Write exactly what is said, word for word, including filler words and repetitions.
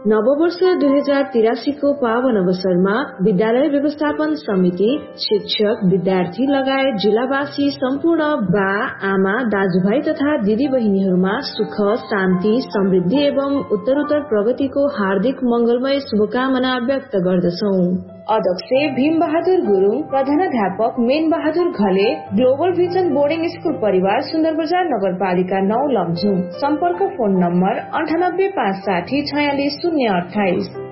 नववर्ष दुई हजार तिरासी को पावन अवसरमा विद्यालय व्यवस्थापन समिति, शिक्षक, विद्यार्थी लगायत जिल्लावासी सम्पूर्ण बा, आमा, दाजुभाइ तथा दिदी बहिनीहरूमा सुख, शान्ति, समृद्धि एवं उत्तरोत्तर प्रगतिको हार्दिक मंगलमय शुभकामना व्यक्त गर्दछौं। अध्यक्ष भीम बहादुर गुरुङ, प्रधानाध्यापक main Bahadur Ghale, global vision boarding school परिवार, सुन्दरबजार नगरपालिका नौ लमजुङ। सम्पर्क फोन नम्बर अन्ठानब्बे पाँच साठी छयालिस शून्य अठाइस।